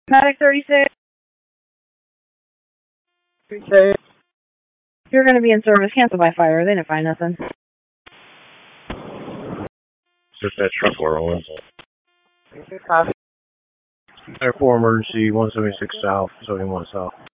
Paddock 36. You're going to be in service. Cancel by fire. They didn't find nothing. Just that truck we're rolling. Air 4 emergency, 176 south, 71 south.